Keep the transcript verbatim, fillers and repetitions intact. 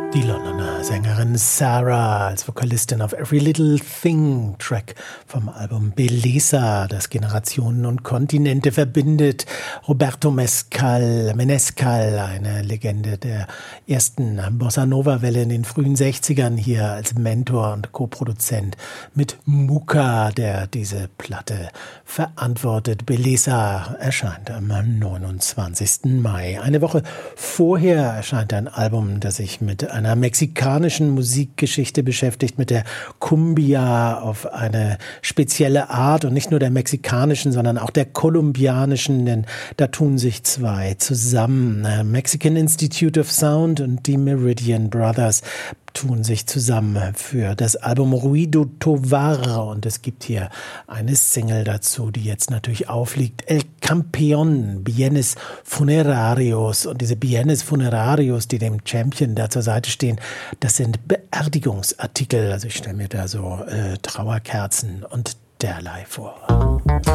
Die Londoner Sängerin Sarah als Vokalistin auf Every Little Thing, Track vom Album Beleza, das Generationen und Kontinente verbindet. Roberto Mescal, Menescal, eine Legende der ersten Bossa-Nova-Welle in den frühen sechzigern, hier als Mentor und Co-Produzent mit Muka, der diese Platte verantwortet. Beleza erscheint am neunundzwanzigsten Mai. Eine Woche vorher erscheint ein Album, das sich mit einer mexikanischen Musikgeschichte beschäftigt, mit der Cumbia auf eine spezielle Art und nicht nur der mexikanischen, sondern auch der kolumbianischen, denn da tun sich zwei zusammen. Mexican Institute of Sound und die Meridian Brothers tun sich zusammen für das Album Ruido Tovar und es gibt hier eine Single dazu, die jetzt natürlich aufliegt. El Campeón, Bienes Funerarios, und diese Bienes Funerarios, die dem Champion da zur Seite stehen, das sind Beerdigungsartikel, also ich stelle mir da so äh, Trauerkerzen und derlei vor.